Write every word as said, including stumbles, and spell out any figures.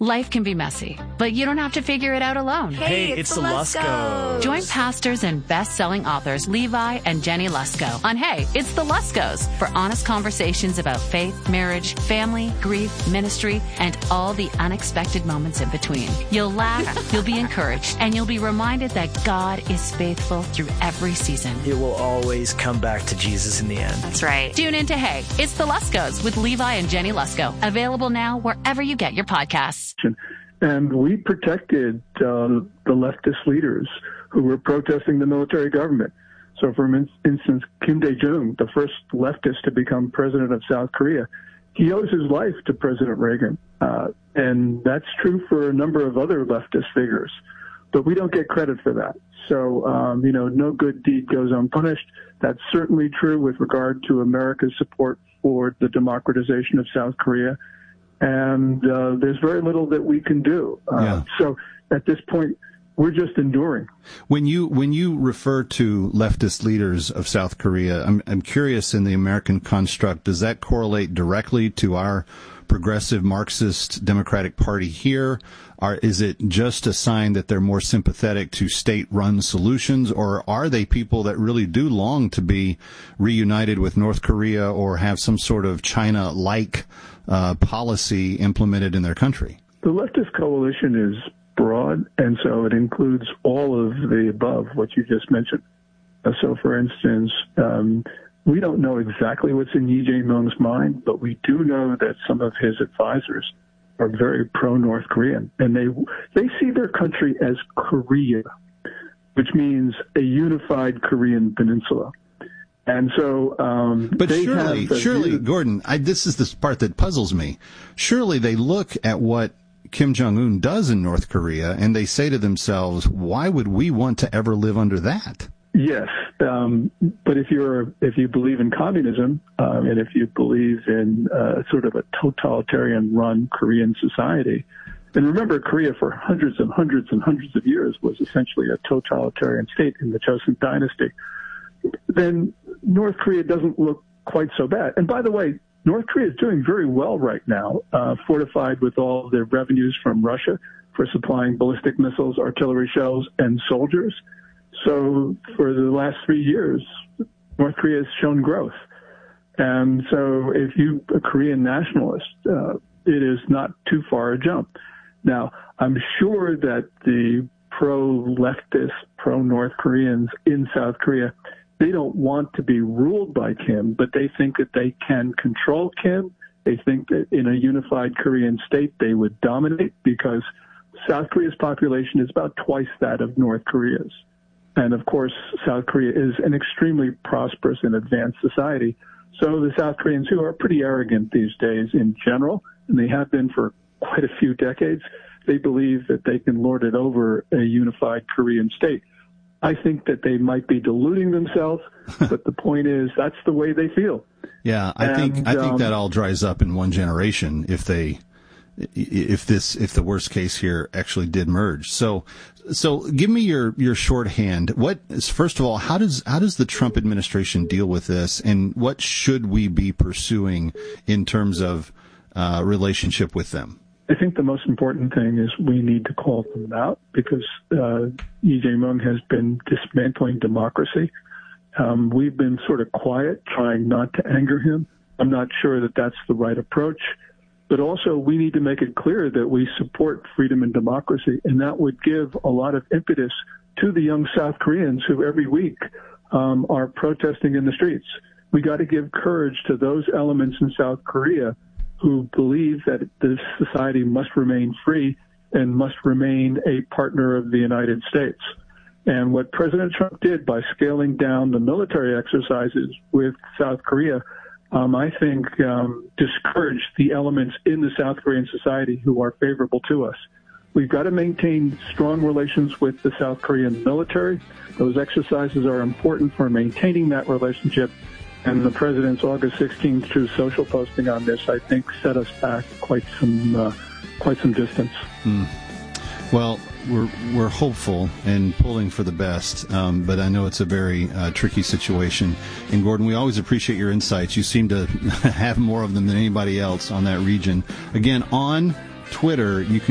Life can be messy, but you don't have to figure it out alone. Hey, it's, it's the Luskos. Join pastors and best-selling authors Levi and Jenny Lusko on Hey, It's the Luskos for honest conversations about faith, marriage, family, grief, ministry, and all the unexpected moments in between. You'll laugh, you'll be encouraged, and you'll be reminded that God is faithful through every season. It will always come back to Jesus in the end. That's right. Tune in to Hey, It's the Luskos with Levi and Jenny Lusko. Available now wherever you get your podcasts. And we protected uh, the leftist leaders who were protesting the military government. So, for instance, Kim Dae-jung, the first leftist to become president of South Korea, he owes his life to President Reagan. Uh, and that's true for a number of other leftist figures. But we don't get credit for that. So, um, you know, no good deed goes unpunished. That's certainly true with regard to America's support for the democratization of South Korea. And uh, there's very little that we can do. Uh, yeah. So at this point, we're just enduring. When you when you refer to leftist leaders of South Korea, I'm I'm curious, in the American construct, does that correlate directly to our progressive Marxist Democratic Party here? Or is it just a sign that they're more sympathetic to state-run solutions, or are they people that really do long to be reunited with North Korea or have some sort of China-like uh, policy implemented in their country? The leftist coalition is broad, and so it includes all of the above, what you just mentioned. Uh, so, for instance, um, we don't know exactly what's in Lee Jae-myung's mind, but we do know that some of his advisors are very pro-North Korean, and they they see their country as Korea, which means a unified Korean peninsula. And so, um, but they surely, have surely, view- Gordon, I, this is the part that puzzles me. Surely they look at what Kim Jong-un does in North Korea, and they say to themselves, why would we want to ever live under that? Yes, um, but if you're if you believe in communism um, and if you believe in uh, sort of a totalitarian-run Korean society, and remember, Korea for hundreds and hundreds and hundreds of years was essentially a totalitarian state in the Joseon Dynasty, then North Korea doesn't look quite so bad. And by the way, North Korea is doing very well right now, uh, fortified with all their revenues from Russia for supplying ballistic missiles, artillery shells, and soldiers. So for the last three years, North Korea has shown growth. And so if you're a Korean nationalist, uh, it is not too far a jump. Now, I'm sure that the pro-leftist, pro-North Koreans in South Korea, they don't want to be ruled by Kim, but they think that they can control Kim. They think that in a unified Korean state, they would dominate because South Korea's population is about twice that of North Korea's. And, of course, South Korea is an extremely prosperous and advanced society. So the South Koreans, who are pretty arrogant these days in general, and they have been for quite a few decades, they believe that they can lord it over a unified Korean state. I think that they might be deluding themselves, but the point is that's the way they feel. Yeah, I and, think I think um, that all dries up in one generation if they if this if the worst case here actually did merge. So so give me your your shorthand. What is, first of all, how does how does the Trump administration deal with this, and what should we be pursuing in terms of uh, relationship with them? I think the most important thing is we need to call them out because uh, Lee Jae-myung has been dismantling democracy. Um, we've been sort of quiet, trying not to anger him. I'm not sure that that's the right approach. But also, we need to make it clear that we support freedom and democracy, and that would give a lot of impetus to the young South Koreans who every week um, are protesting in the streets. We got to give courage to those elements in South Korea who believe that this society must remain free and must remain a partner of the United States. And what President Trump did by scaling down the military exercises with South Korea, um, I think, um, discouraged the elements in the South Korean society who are favorable to us. We've got to maintain strong relations with the South Korean military. Those exercises are important for maintaining that relationship. And the president's August sixteenth true social posting on this, I think, set us back quite some uh, quite some distance. Mm. Well, we're we're hopeful and pulling for the best, um, but I know it's a very uh, tricky situation. And Gordon, we always appreciate your insights. You seem to have more of them than anybody else on that region. Again, on Twitter, you can